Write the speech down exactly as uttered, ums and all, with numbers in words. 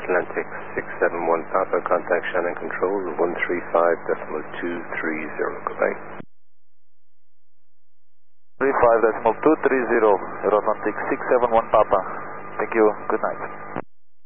Atlantic six seven one Papa, contact Shannon Control one three five decimal two three zero. Goodbye. three five decimal two three zero, Atlantic six seven one Papa. Thank you. Good night.